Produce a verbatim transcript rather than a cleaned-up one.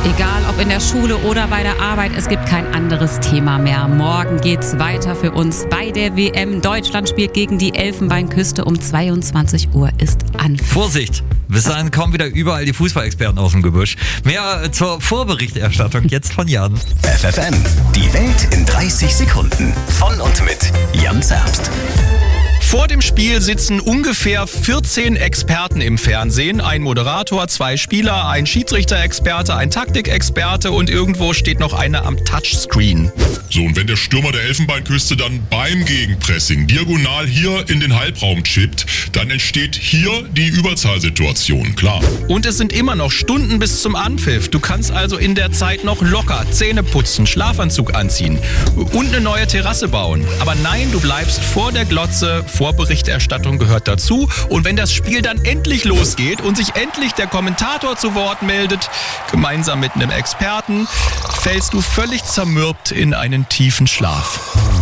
Egal ob in der Schule oder bei der Arbeit, es gibt kein anderes Thema mehr. Morgen geht's weiter für uns bei der W M. Deutschland spielt gegen die Elfenbeinküste. Um zweiundzwanzig Uhr ist Anpfiff. Vorsicht! Bis dahin kommen wieder überall die Fußballexperten aus dem Gebüsch. Mehr zur Vorberichterstattung jetzt von Jan. F F M, die Welt in dreißig Sekunden. Von und mit Jan Zerbst. Vor dem Spiel sitzen ungefähr vierzehn Experten im Fernsehen. Ein Moderator, zwei Spieler, ein Schiedsrichter-Experte, ein Taktikexperte und irgendwo steht noch einer am Touchscreen. So, und wenn der Stürmer der Elfenbeinküste dann beim Gegenpressing diagonal hier in den Halbraum chippt, dann entsteht hier die Überzahlsituation, klar. Und es sind immer noch Stunden bis zum Anpfiff. Du kannst also in der Zeit noch locker Zähne putzen, Schlafanzug anziehen und eine neue Terrasse bauen. Aber nein, du bleibst vor der Glotze. Vorberichterstattung gehört dazu. Und wenn das Spiel dann endlich losgeht und sich endlich der Kommentator zu Wort meldet, gemeinsam mit einem Experten, fällst du völlig zermürbt in einen tiefen Schlaf.